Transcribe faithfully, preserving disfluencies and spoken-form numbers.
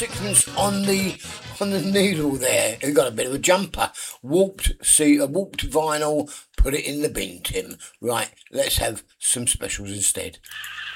Sixpence on the on the needle there. You got a bit of a jumper. Warped see a warped vinyl. Put it in the bin, Tim. Right, let's have some specials instead.